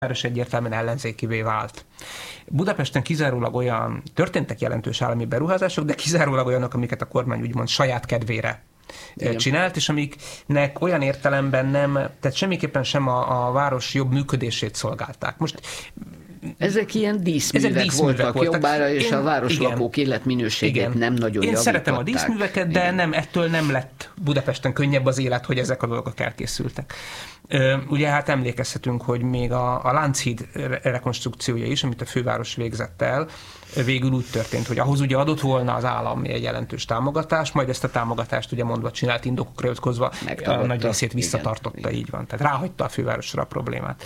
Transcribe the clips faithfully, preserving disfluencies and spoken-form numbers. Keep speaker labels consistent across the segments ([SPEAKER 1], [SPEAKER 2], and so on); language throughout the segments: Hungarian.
[SPEAKER 1] város egyértelműen ellenzékivé vált. Budapesten kizárólag olyan, történtek jelentős állami beruházások, de kizárólag olyanok, amiket a kormány úgymond saját kedvére Igen. csinált, és amiknek olyan értelemben nem, tehát semmiképpen sem a, a város jobb működését szolgálták. Most
[SPEAKER 2] Ezek ilyen díszművek, Ezek díszművek voltak, voltak jobbára, és én, a városlakók életminőségét igen. nem nagyon
[SPEAKER 1] Én
[SPEAKER 2] javították.
[SPEAKER 1] Szeretem a díszműveket, de igen. nem, ettől nem lett Budapesten könnyebb az élet, hogy ezek a dolgok elkészültek. Ugye hát emlékezhetünk, hogy még a, a Lánchíd rekonstrukciója is, amit a főváros végzett el, végül úgy történt, hogy ahhoz ugye adott volna az állam egy jelentős támogatást, majd ezt a támogatást ugye mondva csinált indokokra ötkozva, a nagy részét visszatartotta, igen, így van. Tehát ráhagyta a fővárosra a problémát.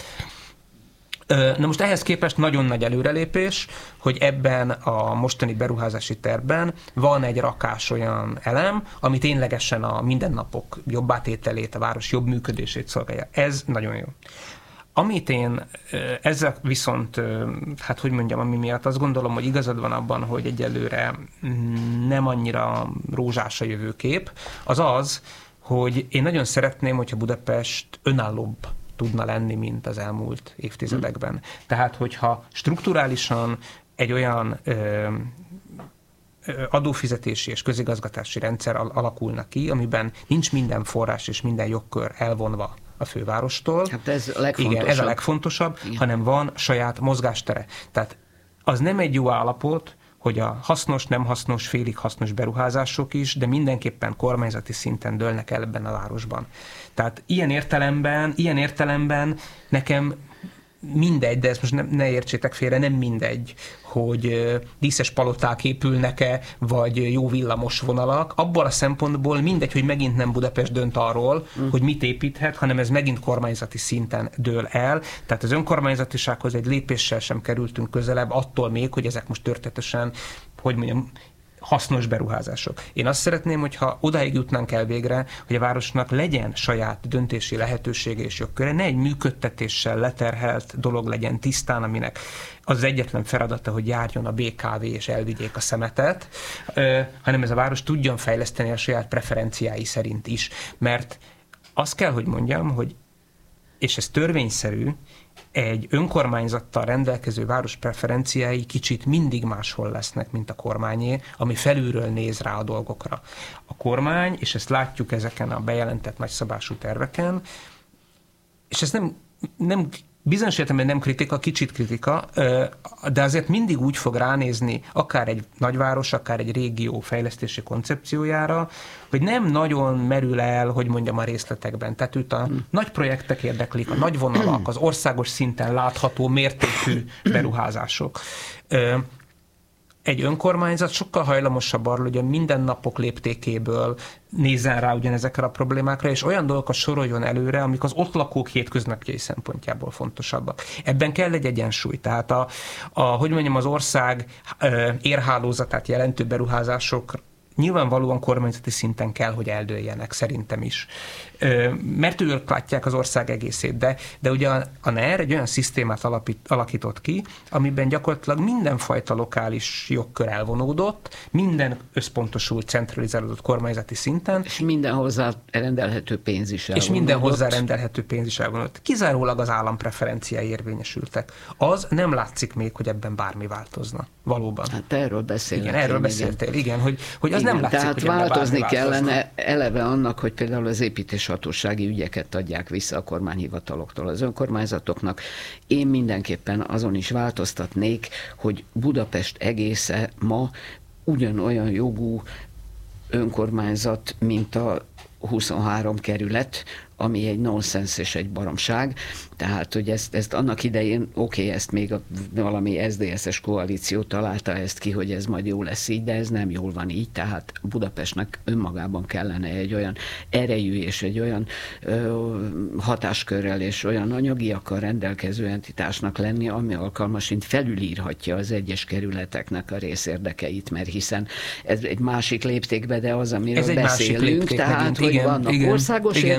[SPEAKER 1] Na most ehhez képest nagyon nagy előrelépés, hogy ebben a mostani beruházási tervben van egy rakás olyan elem, ami ténylegesen a mindennapok jobb átételét, a város jobb működését szolgálja. Ez nagyon jó. Amit én ezzel viszont, hát hogy mondjam, ami miatt azt gondolom, hogy igazad van abban, hogy egyelőre nem annyira rózsás a jövőkép, az az, hogy én nagyon szeretném, hogyha Budapest önállóbb tudna lenni, mint az elmúlt évtizedekben. Hmm. Tehát, hogyha strukturálisan egy olyan ö, adófizetési és közigazgatási rendszer alakulna ki, amiben nincs minden forrás és minden jogkör elvonva a fővárostól.
[SPEAKER 2] Hát ez a legfontosabb.
[SPEAKER 1] Igen, ez a legfontosabb, Igen. hanem van saját mozgástere. Tehát az nem egy jó állapot, hogy a hasznos, nem hasznos, félig hasznos beruházások is, de mindenképpen kormányzati szinten dőlnek el ebben a városban. Tehát ilyen értelemben, ilyen értelemben nekem mindegy, de ezt most ne, ne értsétek félre, nem mindegy, hogy díszes paloták épülnek-e, vagy jó villamos vonalak. Abból a szempontból mindegy, hogy megint nem Budapest dönt arról, mm. hogy mit építhet, hanem ez megint kormányzati szinten dől el. Tehát az önkormányzatisághoz egy lépéssel sem kerültünk közelebb, attól még, hogy ezek most történetesen, hogy mondjam, hasznos beruházások. Én azt szeretném, hogyha odáig jutnánk el végre, hogy a városnak legyen saját döntési lehetősége és jogköre, ne egy működtetéssel leterhelt dolog legyen tisztán, aminek az, az egyetlen feladata, hogy járjon a bé ká vé és elvigyék a szemetet, hanem ez a város tudjon fejleszteni a saját preferenciái szerint is. Mert azt kell, hogy mondjam, hogy, és ez törvényszerű, egy önkormányzattal rendelkező város preferenciái kicsit mindig máshol lesznek, mint a kormányé, ami felülről néz rá a dolgokra. A kormány, és ezt látjuk ezeken a bejelentett nagyszabású terveken, és ez nem, nem bizonyos értelemben nem kritika, kicsit kritika, de azért mindig úgy fog ránézni akár egy nagyváros, akár egy régió fejlesztési koncepciójára, hogy nem nagyon merül el, hogy mondjam, a részletekben. Tehát őt a hmm. nagy projektek érdeklik, a nagy vonalak, az országos szinten látható mértékű beruházások. Egy önkormányzat sokkal hajlamosabb arra, hogy a mindennapok léptékéből nézzen rá ugyanezekre a problémákra, és olyan dolgokat soroljon előre, amik az ott lakók hétköznapjai szempontjából fontosabbak. Ebben kell egy egyensúly. Tehát a, a hogy mondjam, az ország érhálózatát jelentő beruházások nyilvánvalóan kormányzati szinten kell, hogy eldőljenek, szerintem is. Mert ők látják az ország egészét, de, de ugye a, a NER egy olyan szisztémát alapít, alakított ki, amiben gyakorlatilag mindenfajta lokális jogkör elvonódott, minden összpontosult, centralizálódott kormányzati szinten.
[SPEAKER 2] És minden hozzá rendelhető pénz is elvonódott.
[SPEAKER 1] És minden hozzá rendelhető pénz is elvonódott. Kizárólag az állam preferenciái érvényesültek. Az nem látszik még, hogy ebben bármi változna. Valóban.
[SPEAKER 2] Hát erről beszélek.
[SPEAKER 1] Igen, erről beszéltél, igen, igen hogy, hogy az
[SPEAKER 2] igen,
[SPEAKER 1] nem látszik,
[SPEAKER 2] tehát
[SPEAKER 1] hogy
[SPEAKER 2] változni kellene eleve annak, hogy például az építéshatósági ügyeket adják vissza a kormányhivataloktól az önkormányzatoknak. Én mindenképpen azon is változtatnék, hogy Budapest egésze ma ugyanolyan jogú önkormányzat, mint a huszonhárom kerület, ami egy nonsens és egy baromság. Tehát, hogy ezt, ezt annak idején, oké, okay, ezt még a, valami es dé es-es koalíció találta ezt ki, hogy ez majd jó lesz így, de ez nem jól van így, tehát Budapestnek önmagában kellene egy olyan erejű és egy olyan ö, hatáskörrel és olyan anyagiakkal rendelkező entitásnak lenni, ami alkalmasint felülírhatja az egyes kerületeknek a részérdekeit, mert hiszen ez egy másik léptékbe, de az, amiről beszélünk, tehát, hogy
[SPEAKER 1] igen,
[SPEAKER 2] vannak
[SPEAKER 1] igen,
[SPEAKER 2] országos
[SPEAKER 1] igen.
[SPEAKER 2] érdekek,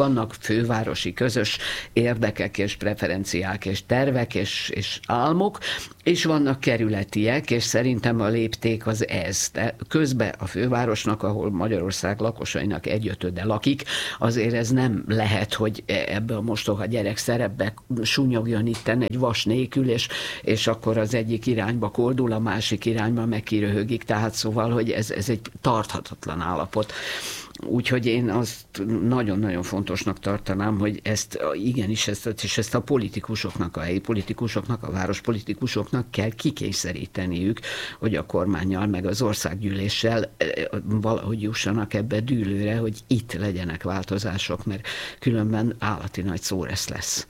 [SPEAKER 2] vannak fővárosi közös érdekek és preferenciák és tervek és, és álmok, és vannak kerületiek, és szerintem a lépték az ez. De közben a fővárosnak, ahol Magyarország lakosainak egyötöde lakik, azért ez nem lehet, hogy ebbe a mostoha gyerek szerepbe sunyogjon itten egy vas nélkül, és, és akkor az egyik irányba koldul, a másik irányba meg kiröhögik, tehát szóval, hogy ez, ez egy tarthatatlan állapot. Úgyhogy én azt nagyon-nagyon fontosnak tartanám, hogy ezt igenis, ezt, és ezt a politikusoknak, a helyi politikusoknak, a várospolitikusoknak kell kikényszeríteniük, hogy a kormánnyal, meg az országgyűléssel valahogy jussanak ebbe dűlőre, hogy itt legyenek változások, mert különben állati nagy szóresz lesz.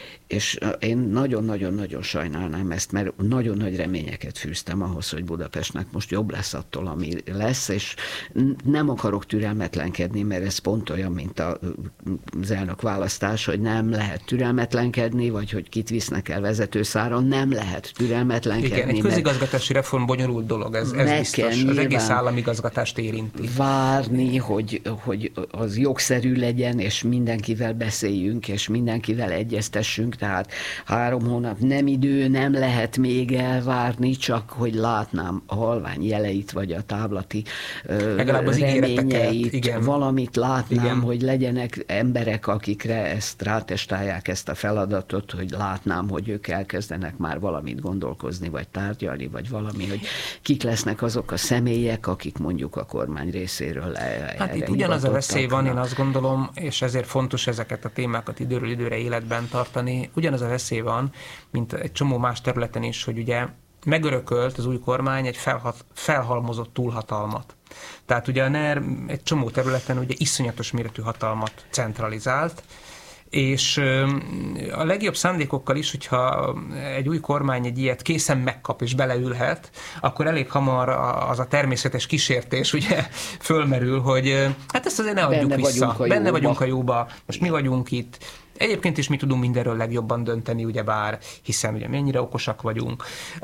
[SPEAKER 2] És én nagyon-nagyon-nagyon sajnálnám ezt, mert nagyon nagy reményeket fűztem ahhoz, hogy Budapestnek most jobb lesz attól, ami lesz, és nem akarok türelmetlenkedni, mert ez pont olyan, mint az elnök választás, hogy nem lehet türelmetlenkedni, vagy hogy kit visznek el vezetőszáron, nem lehet türelmetlenkedni.
[SPEAKER 1] Igen, egy közigazgatási reform bonyolult dolog, ez, ez biztos. Az egész államigazgatást érinti.
[SPEAKER 2] Várni, hogy, hogy az jogszerű legyen, és mindenkivel beszéljünk, és mindenkivel egyeztessünk, tehát három hónap nem idő, nem lehet még elvárni, csak hogy látnám a halvány jeleit, vagy a táblati
[SPEAKER 1] legalább az
[SPEAKER 2] reményeit,
[SPEAKER 1] igen.
[SPEAKER 2] valamit látnám,
[SPEAKER 1] igen.
[SPEAKER 2] hogy legyenek emberek, akikre ezt rátestálják, ezt a feladatot, hogy látnám, hogy ők elkezdenek már valamit gondolkozni, vagy tárgyalni, vagy valami, hogy kik lesznek azok a személyek, akik mondjuk a kormány részéről
[SPEAKER 1] Hát itt ugyanaz a veszély van, én azt gondolom, és ezért fontos ezeket a témákat időről időre életben tartani. Ugyanaz a veszély van, mint egy csomó más területen is, hogy ugye megörökölt az új kormány egy felhat, felhalmozott túlhatalmat. Tehát ugye a NER egy csomó területen ugye iszonyatos méretű hatalmat centralizált, és a legjobb szándékokkal is, hogyha egy új kormány egy ilyet készen megkap és beleülhet, akkor elég hamar az a természetes kísértés ugye fölmerül, hogy hát ezt azért ne adjuk
[SPEAKER 2] Benne
[SPEAKER 1] vissza.
[SPEAKER 2] Vagyunk
[SPEAKER 1] Benne vagyunk a jóba, most mi vagyunk itt. Egyébként is mi tudunk mindenről legjobban dönteni, ugyebár, hiszen ugye mennyire okosak vagyunk.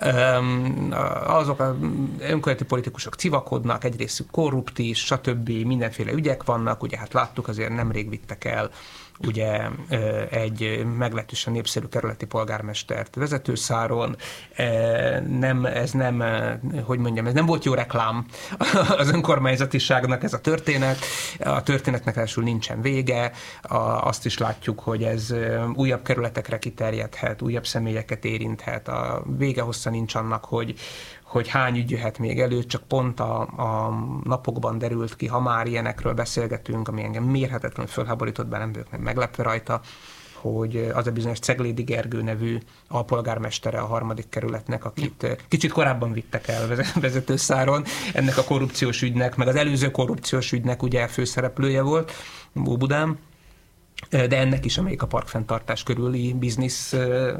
[SPEAKER 1] Azok az önkormányzati politikusok civakodnak, egy részük korrupt is, stb. Mindenféle ügyek vannak, ugye hát láttuk, azért nemrég vittek el ugye egy meglehetősen népszerű kerületi polgármestert vezetőszáron. Nem, ez nem, hogy mondjam, ez nem volt jó reklám az önkormányzatiságnak ez a történet. A történetnek elsől nincsen vége. Azt is látjuk, hogy ez újabb kerületekre kiterjedhet, újabb személyeket érinthet. A vége hossza nincs annak, hogy hogy hány ügy jöhet még elő, csak pont a, a napokban derült ki, ha már ilyenekről beszélgetünk, ami engem mérhetetlenül fölháborított, bár nem vagyok meg meglepve rajta, hogy az a bizonyos Ceglédi Gergő nevű alpolgármestere a harmadik kerületnek, akit kicsit korábban vittek el vezetőszáron, ennek a korrupciós ügynek, meg az előző korrupciós ügynek ugye főszereplője volt, Óbudán, de ennek is, amelyik a parkfenntartás körüli bizniszről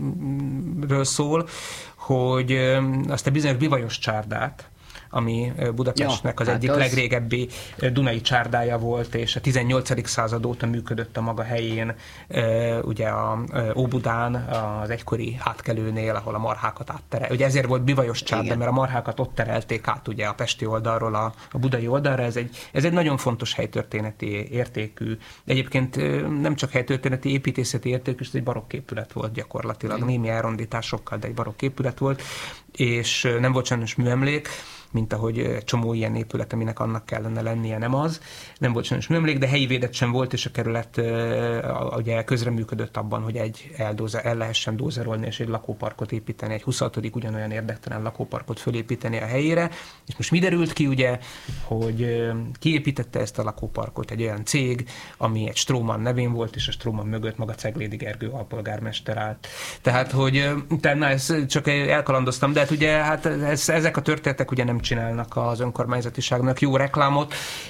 [SPEAKER 1] szól, hogy azt a bizonyos bivajos csárdát, ami Budapestnek az ja, egyik hát az... legrégebbi dunai csárdája volt, és a tizennyolcadik század óta működött a maga helyén, ugye a Óbudán, az egykori átkelőnél, ahol a marhákat átterel. Ugye ezért volt bivajos csárda, igen, mert a marhákat ott terelték át ugye a pesti oldalról a, a budai oldalra. Ez egy, ez egy nagyon fontos helytörténeti értékű. Egyébként nem csak helytörténeti, építészeti értékű, ez egy barokk épület volt gyakorlatilag, igen, némi elrondításokkal, de egy barokk épület volt, és nem volt sajnos műemlék, mint ahogy egy csomó ilyen épület, aminek annak kellene lennie, nem az. Nem volt sajnos műemlék, de helyi védett sem volt, és a kerület ugye közreműködött abban, hogy egy eldózer, el lehessen dózerolni, és egy lakóparkot építeni, egy huszonhatodik ugyanolyan érdektelen lakóparkot fölépíteni a helyére. És most mi derült ki, ugye, hogy kiépítette ezt a lakóparkot egy olyan cég, ami egy Stroman nevén volt, és a Stroman mögött maga Ceglédi Gergő alpolgármester állt. Tehát, hogy tehát, na, ezt csak elkalandoztam, de hát ugye hát ez, ezek a történetek ugye nem csinálnak az önkormányzatiságnak jó reklámot.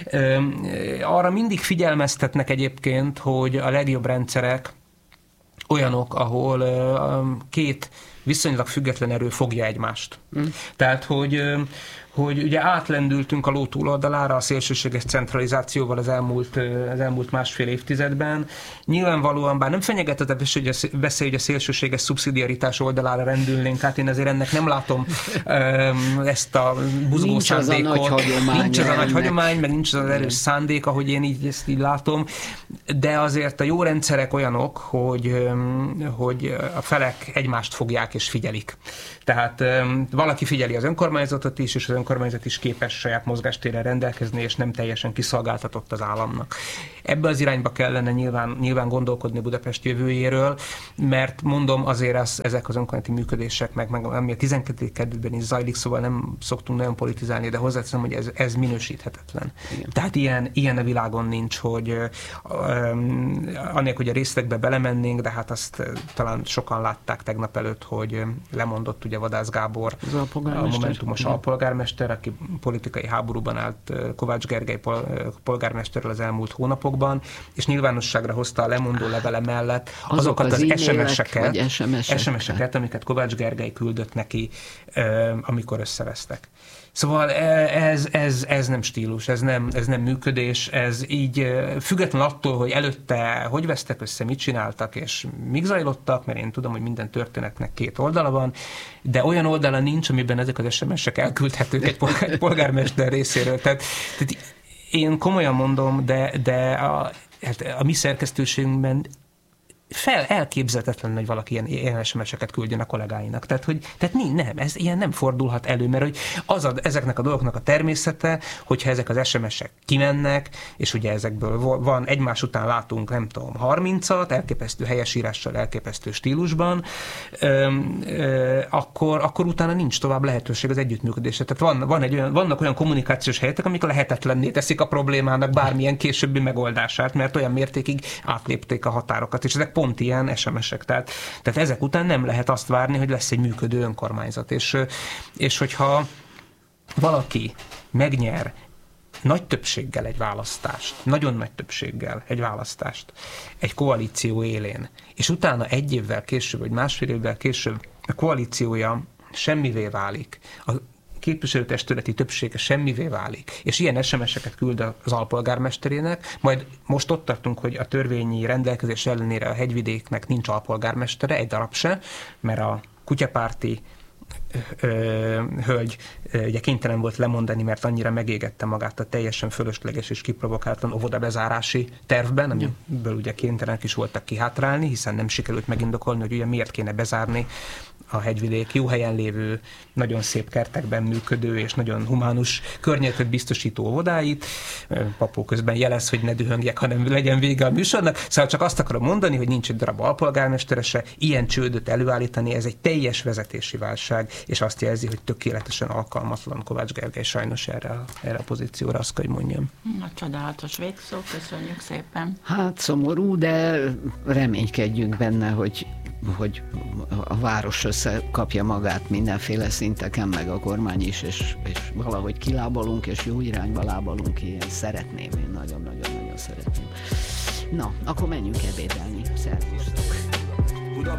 [SPEAKER 1] Arra mindig figyelmeztetnek egyébként, hogy a legjobb rendszerek olyanok, ahol két viszonylag független erő fogja egymást. Mm. Tehát, hogy, hogy ugye átlendültünk a ló túloldalára a szélsőséges centralizációval az elmúlt, az elmúlt másfél évtizedben. Nyilvánvalóan, bár nem fenyegetett veszély, hogy a szélsőséges szubszidiaritás oldalára rendülnénk át, én azért ennek nem látom ezt a buzgó
[SPEAKER 2] nincs
[SPEAKER 1] szándékot.
[SPEAKER 2] Az a nagy hagyomány,
[SPEAKER 1] nincs az a nagy hagyomány, meg nincs az az erős szándék, ahogy én így ezt így látom, de azért a jó rendszerek olyanok, hogy, hogy a felek egymást fogják és figyelik. Tehát valaki figyeli az önkormányzatot is, és az önkormányzat is képes saját mozgástérrel rendelkezni, és nem teljesen kiszolgáltatott az államnak. Ebbe az irányba kellene nyilván, nyilván gondolkodni Budapest jövőjéről, mert mondom azért az, ezek az önkormányzati működések, meg, meg ami a tizenkettedik kerületben is zajlik, szóval nem szoktunk nagyon politizálni, de hozzáteszem, hogy ez, ez minősíthetetlen. Igen. Tehát ilyen, ilyen a világon nincs, hogy um, anélkül, hogy a részletekbe belemennénk, de hát azt talán sokan látták tegnap előtt, hogy lemondott ugye Vadász Gábor, a momentumos alpolgármester, aki politikai háborúban állt Kovács Gergely polgármesterrel az elmúlt hónapokban, és nyilvánosságra hozta a lemondó levele mellett azokat az, az es em es-eket, es em es-eket, amiket Kovács Gergely küldött neki, amikor összevesztek. Szóval ez, ez, ez nem stílus, ez nem, ez nem működés, ez így független attól, hogy előtte hogy vesztek össze, mit csináltak, és mik zajlottak, mert én tudom, hogy minden történetnek két oldala van, de olyan oldala nincs, amiben ezek az es em es-ek elküldhetők egy, polgár, egy polgármester részéről. Tehát, tehát én komolyan mondom, de, de a, hát a mi szerkesztőségünkben fel elképzelhetetlen, hogy valaki ilyen, ilyen es em es-eket küldjön a kollégáinak. Tehát, hogy, tehát nem, ez ilyen nem fordulhat elő, mert hogy az a, ezeknek a dolgoknak a természete, hogyha ezek az es em es-ek kimennek, és ugye ezekből van, egymás után látunk, nem tudom, harmincat, elképesztő helyesírással, elképesztő stílusban, ö, ö, akkor, akkor utána nincs tovább lehetőség az együttműködésre. Tehát van, van egy olyan, vannak olyan kommunikációs helyzetek, amik lehetetlenné teszik a problémának bármilyen későbbi megoldását, mert olyan mértékig átlépték a határokat, és ezek pont ilyen es em es-ek. Tehát, tehát ezek után nem lehet azt várni, hogy lesz egy működő önkormányzat. És, és hogyha valaki megnyer nagy többséggel egy választást, nagyon nagy többséggel egy választást egy koalíció élén, és utána egy évvel később, vagy másfél évvel később a koalíciója semmivé válik, a képviselőtestületi többsége semmivé válik, és ilyen es em es-eket küld az alpolgármesterének, majd most ott tartunk, hogy a törvényi rendelkezés ellenére a hegyvidéknek nincs alpolgármestere, egy darab se, mert a kutyapárti ö, hölgy ö, ugye kénytelen volt lemondani, mert annyira megégette magát a teljesen fölösleges és kiprovokáltan óvodabezárási tervben, amiből ugye kénytelenek is voltak kihátrálni, hiszen nem sikerült megindokolni, hogy ugye miért kéne bezárni a hegyvidék jó helyen lévő, nagyon szép kertekben működő és nagyon humánus környezetet biztosító óvodáit. Papó közben jelez, hogy ne dühöngjek, hanem legyen vége a műsornak. Szóval csak azt akarom mondani, hogy nincs egy darab alpolgármestere se, ilyen csődöt előállítani, ez egy teljes vezetési válság, és azt jelzi, hogy tökéletesen alkalmatlan Kovács Gergely sajnos erre a, erre a pozícióra, azt kell, hogy mondjam.
[SPEAKER 3] Na, csodálatos végszó, köszönjük szépen.
[SPEAKER 2] Hát szomorú, de reménykedjünk benne, hogy hogy a város összekapja magát mindenféle szinteken, meg a kormány is, és, és valahogy kilábalunk, és jó irányba lábalunk ki. Én szeretném, én nagyon-nagyon-nagyon szeretném. Na, akkor menjünk ebédelni. Szervusz!